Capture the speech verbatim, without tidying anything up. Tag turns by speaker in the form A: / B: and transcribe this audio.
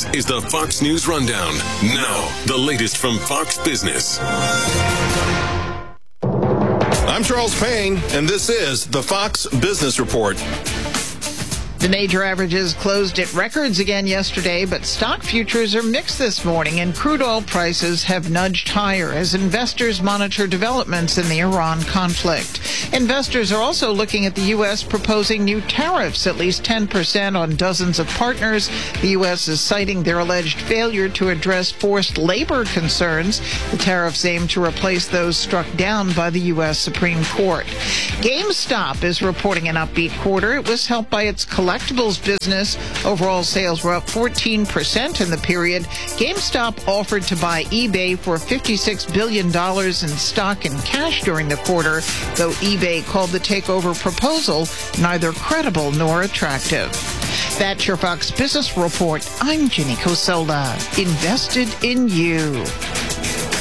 A: is the Fox News Rundown. Now, the latest from Fox Business.
B: I'm Charles Payne, and this is the Fox Business Report.
C: The major averages closed at records again yesterday, but stock futures are mixed this morning, and crude oil prices have nudged higher as investors monitor developments in the Iran conflict. Investors are also looking at the U S proposing new tariffs, at least ten percent on dozens of partners. The U S is citing their alleged failure to address forced labor concerns. The tariffs aim to replace those struck down by the U S Supreme Court. GameStop is reporting an upbeat quarter. It was helped by its collectibles business. Overall sales were up fourteen percent in the period. GameStop offered to buy eBay for fifty-six billion dollars in stock and cash during the quarter, though eBay called the takeover proposal neither credible nor attractive. That's your Fox Business Report. I'm Ginny Cosola. Invested in you.